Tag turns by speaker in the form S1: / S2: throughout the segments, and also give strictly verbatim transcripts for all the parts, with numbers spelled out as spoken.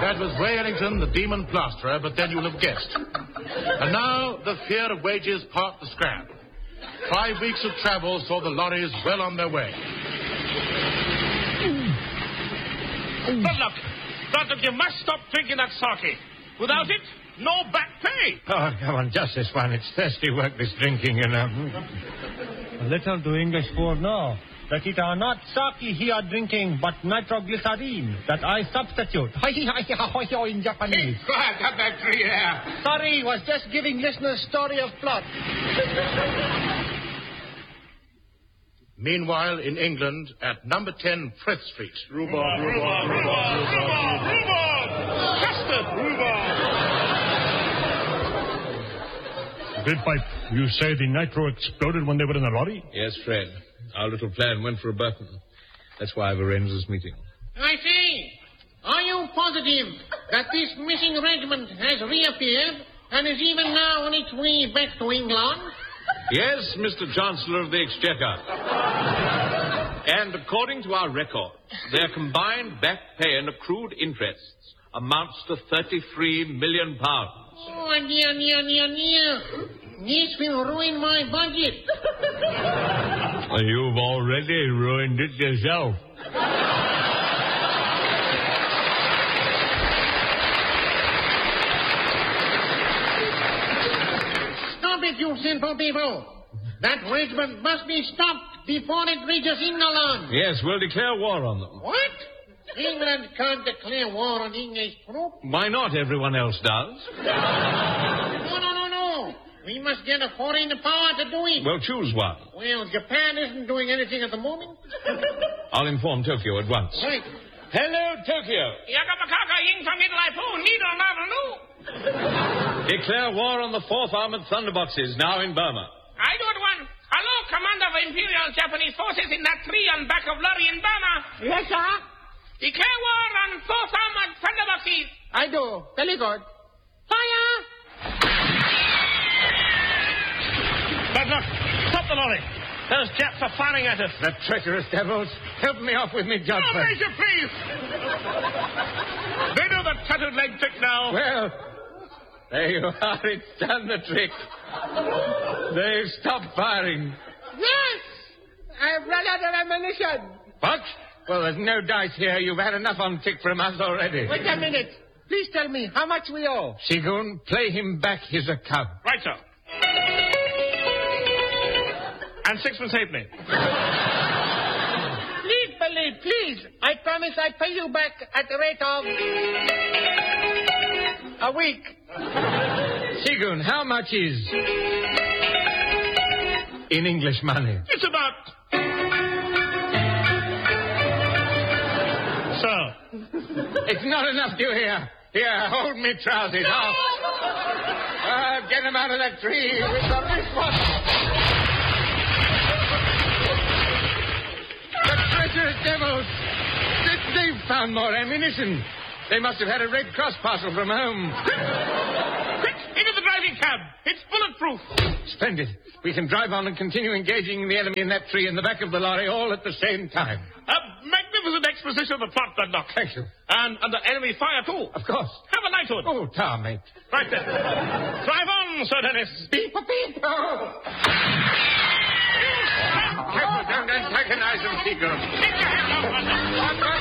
S1: That was Ray Ellington, the demon plasterer, but then you'll have guessed. And now, the fear of wages part the scrap. Five weeks of travel saw the lorries well on their way.
S2: But look, Doctor, you must stop drinking that sake. Without it, no back pay.
S3: Oh, come on, just this one. It's thirsty work, this drinking, you know.
S4: Listen to English for now. That it are not sake he are drinking, but nitroglycerine that I substitute. In Japanese.
S3: Quiet, cut that tree there.
S4: Sorry, was just giving listeners story of plot.
S1: Meanwhile, in England, at number ten Frith Street.
S2: Rhubarb, rhubarb, rhubarb, rhubarb, rhubarb, custard, rhubarb.
S4: Great pipe, you say the nitro exploded when they were in the lorry?
S5: Yes, Fred. Our little plan went for a Burton. That's why I've arranged this meeting.
S6: I say, are you positive that this missing regiment has reappeared and is even now on its way back to England?
S5: Yes, Mister Chancellor of the Exchequer. And according to our records, their combined back pay and accrued interests amounts to thirty-three million pounds.
S6: Oh, dear, dear, dear, dear. This will ruin my budget.
S3: You've already ruined it yourself.
S6: Stop it, you sinful people. That regiment must be stopped before it reaches England.
S5: Yes, we'll declare war on them.
S6: What? England can't declare war on English troops.
S5: Why not? Everyone else does.
S6: No, no, no, no. We must get a foreign power to do it.
S5: Well, choose one.
S6: Well, Japan isn't doing anything at the moment.
S5: I'll inform Tokyo at once.
S6: Right.
S5: Hello, Tokyo.
S2: Yakapakaka ying from Midlife, needle marvel.
S5: Declare war on the fourth Armored Thunderboxes, now in Burma.
S2: I do it one. Hello, Commander of Imperial Japanese Forces in that tree on back of lorry in Burma.
S6: Yes, sir.
S2: Declare war on fourth Armored Thunderboxes.
S6: I do. Very good. Fire!
S2: But look, stop the lorry. Those Japs are firing at us.
S3: The treacherous devils. Help me off with me,
S2: Oh,
S3: Judson.
S2: Major, please. They know the tattered leg trick now.
S3: Well, there you are. It's done the trick. They've stopped firing.
S6: Yes! I've run out of ammunition.
S3: What? Well, there's no dice here. You've had enough on tick from us already.
S6: Wait a minute. Please tell me how much we owe.
S3: Sigun, play him back his account.
S2: Right, sir. And sixpence halfpenny.
S6: Please, Billy, please. I promise I pay you back at the rate of a week.
S3: Sigun, how much is in English money?
S2: It's about... Sir.
S3: It's not enough, do you hear? Here, hold me trousers.
S6: No!
S3: Off. Uh, get him out of that tree with the wristwatch. The treacherous devils. They- They've found more ammunition. They must have had a Red Cross parcel from home.
S2: Quick, into the driving cab. It's bulletproof.
S3: Splendid. We can drive on and continue engaging the enemy in that tree in the back of the lorry all at the same time.
S2: A magnificent exposition of the plot, Dundalk.
S3: Thank you.
S2: And under enemy fire, too.
S3: Of course.
S2: Have a knighthood.
S3: Oh, tar, mate.
S2: Right then. Drive on, Sir Dennis.
S3: Beep, beep. Oh. Careful, don't antagonize them, Seagull.
S2: Get your hand off, Dundalk.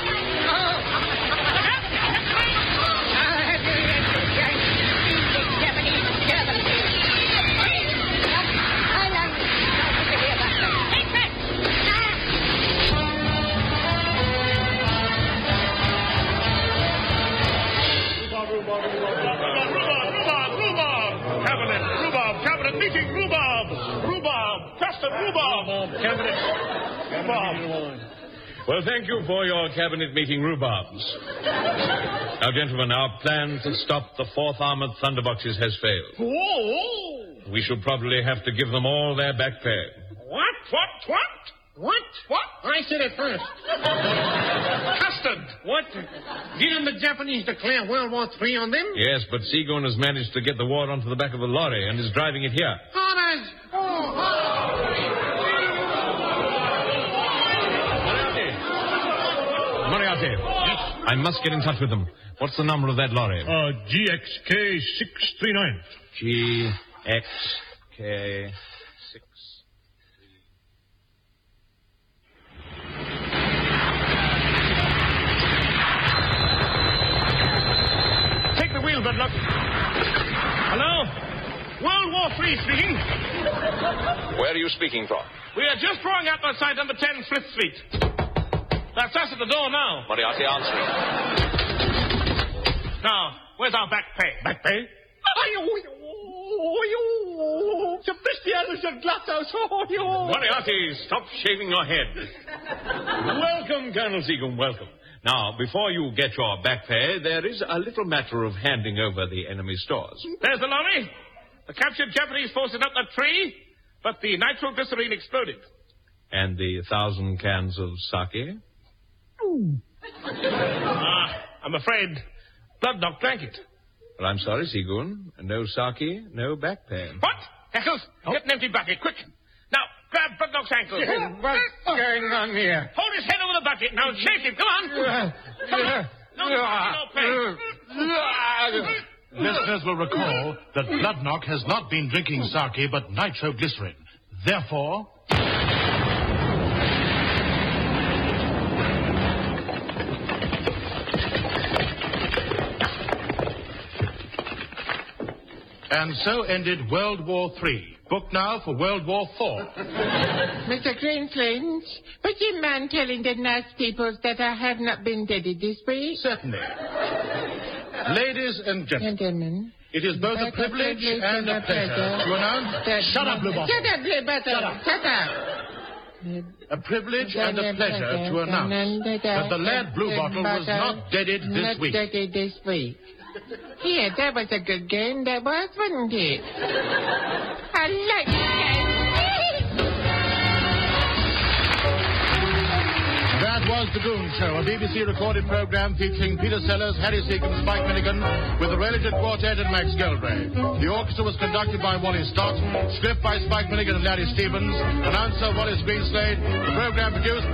S2: Meeting rhubarb! Rhubarb! Custard rhubarb! Cabinet. Rhubarb.
S5: Well, thank you for your cabinet meeting rhubarbs. Now, gentlemen, our plan to stop the fourth Armored Thunderboxes has failed.
S2: Whoa!
S5: We shall probably have to give them all their back pay.
S2: What? What? What?
S6: What?
S2: What?
S6: I said it first.
S2: Custard!
S6: What? Didn't the Japanese declare World War Three on them?
S5: Yes, but Seagun has managed to get the war onto the back of the lorry and is driving it here.
S6: Orders! Oh,
S3: Moriarty. Moriarty.
S2: Yes.
S5: I must get in touch with them. What's the number of that lorry?
S7: Uh, G X K six three nine.
S5: G X K six.
S2: Take the wheel, Bloodlock. Hello? World War Three speaking.
S5: Where are you speaking from?
S2: We are just drawing up outside number ten Smith Street. That's us at the door now.
S5: Moriarty answering.
S2: Now, where's our back pay?
S4: Back pay?
S5: Moriarty, stop shaving your head. Welcome, Colonel Seagon, welcome. Now, before you get your back pay, there is a little matter of handing over the enemy stores.
S2: There's the lorry. The captured Japanese forces up that tree, but the nitroglycerine exploded.
S5: And the thousand cans of sake?
S2: Ah, I'm afraid Bloodlock drank it.
S5: Well, I'm sorry, Seagoon. No sake, no back pay.
S2: What? Eccles, get an empty bucket, quick. Now, grab Bloodlock's ankle.
S3: What's going on here?
S2: Hold his head over the bucket. Now, shake it. Come on. Come on. No, no, no,
S1: Listeners will recall that Bloodlock has not been drinking sake, but nitroglycerin. Therefore... And so ended World War Three. Book now for World War Four.
S8: Mister Greenflint, would you mind telling the nice peoples that I have not been deaded this week?
S1: Certainly. Ladies and gentlemen,
S8: Gentlemen,
S1: it is both a privilege and a pleasure to announce... Shut up, Blue Bottle.
S8: Shut up, Blue Bottle.
S1: Shut up.
S8: Shut up.
S1: A privilege and a pleasure to announce that the lad Blue Bottle was not deaded this
S8: not
S1: week.
S8: deaded this week. Here, that was a good game, that was, wasn't it? I like that.
S1: That was The Goon Show, a B B C recorded program featuring Peter Sellers, Harry Seacombe, Spike Milligan, with the Religion Quartet and Max Gelbrave. The orchestra was conducted by Wally Stott, script by Spike Milligan and Larry Stevens, announcer Wallace Greenslade, the program produced